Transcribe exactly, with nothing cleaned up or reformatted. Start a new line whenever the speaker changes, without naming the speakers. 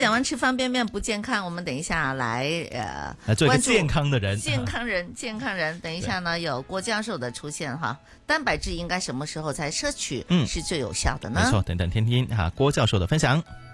讲完吃方便面不健康，我们等一下来呃，
做一个健康的人，
健康人，健康人。等一下呢，有郭教授的出现哈，蛋白质应该什么时候才摄取，嗯，是最有效的呢？
没错，等等听听哈郭教授的分享。